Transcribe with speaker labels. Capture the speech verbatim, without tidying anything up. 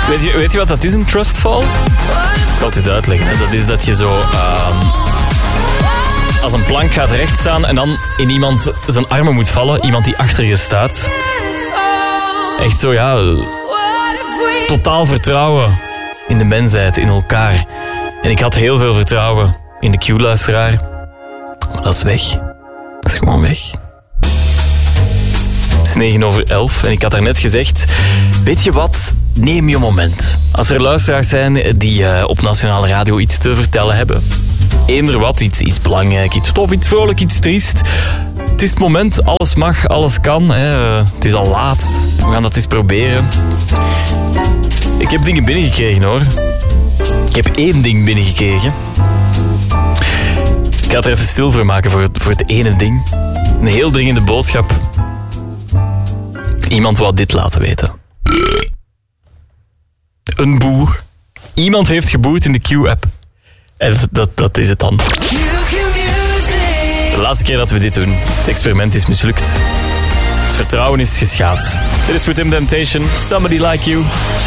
Speaker 1: Weet je, weet je wat dat is, een trustfall? Ik zal het eens uitleggen. Hè. Dat is dat je zo... Um, als een plank gaat rechtstaan en dan in iemand zijn armen moet vallen. Iemand die achter je staat. Echt zo, ja... Totaal vertrouwen in de mensheid, in elkaar. En ik had heel veel vertrouwen in de Q-luisteraar. Maar dat is weg. Dat is gewoon weg. Het is negen over elf en ik had daarnet gezegd... Weet je wat? Neem je moment. Als er luisteraars zijn die uh, op Nationale Radio iets te vertellen hebben... Eender wat, iets, iets belangrijk, iets tof, iets vrolijk, iets triest... Het is het moment, alles mag, alles kan. Hè. Uh, het is al laat. We gaan dat eens proberen. Ik heb dingen binnengekregen, hoor. Ik heb één ding binnengekregen. Ik ga het er even stil voor maken voor, voor het ene ding. Een heel dringende boodschap. Iemand wou dit laten weten. Een boer. Iemand heeft geboerd in de Q-app. En dat, dat, dat is het dan. De laatste keer dat we dit doen. Het experiment is mislukt. Het vertrouwen is geschaad. Dit is With Temptation. Somebody Like You.